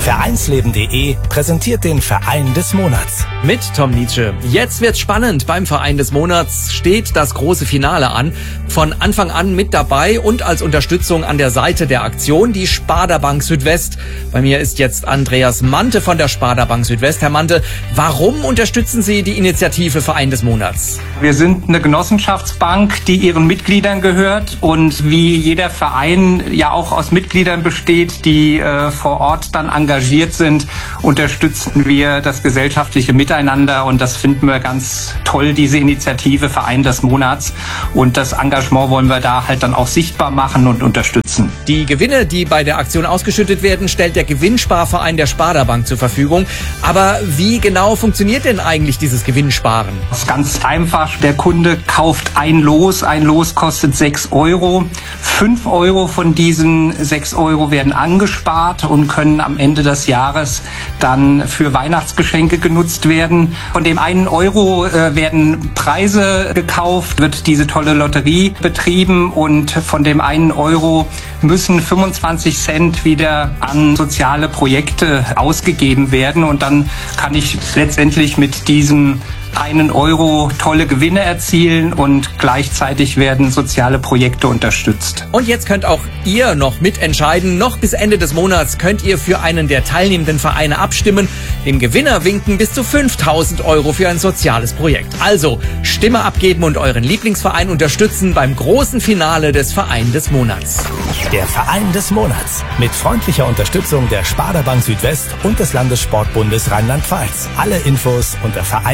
Vereinsleben.de präsentiert den Verein des Monats. Mit Tom Nietzsche. Jetzt wird's spannend. Beim Verein des Monats steht das große Finale an. Von Anfang an mit dabei und als Unterstützung an der Seite der Aktion die Sparda Bank Südwest. Bei mir ist jetzt Andreas Mante von der Sparda Bank Südwest. Herr Mante, warum unterstützen Sie die Initiative Verein des Monats? Wir sind eine Genossenschaftsbank, die ihren Mitgliedern gehört und wie jeder Verein ja auch aus Mitgliedern besteht, die vor Ort dann engagiert sind, unterstützen wir das gesellschaftliche Miteinander und das finden wir ganz toll, diese Initiative Verein des Monats, und das Engagement wollen wir da halt dann auch sichtbar machen und unterstützen. Die Gewinne, die bei der Aktion ausgeschüttet werden, stellt der Gewinnsparverein der Sparda Bank zur Verfügung. Aber wie genau funktioniert denn eigentlich dieses Gewinnsparen? Das ist ganz einfach. Der Kunde kauft ein Los kostet 6 Euro. 5 Euro von diesen 6 Euro werden angespart und können am Ende des Jahres dann für Weihnachtsgeschenke genutzt werden. Von dem 1 Euro werden Preise gekauft, wird diese tolle Lotterie betrieben und von dem 1 Euro müssen 25 Cent wieder an soziale Projekte ausgegeben werden und dann kann ich letztendlich mit diesem 1 Euro tolle Gewinne erzielen und gleichzeitig werden soziale Projekte unterstützt. Und jetzt könnt auch ihr noch mitentscheiden. Noch bis Ende des Monats könnt ihr für einen der teilnehmenden Vereine abstimmen. Dem Gewinner winken bis zu 5.000 Euro für ein soziales Projekt. Also Stimme abgeben und euren Lieblingsverein unterstützen beim großen Finale des Verein des Monats. Der Verein des Monats mit freundlicher Unterstützung der Sparda Bank Südwest und des Landessportbundes Rheinland-Pfalz. Alle Infos unter Verein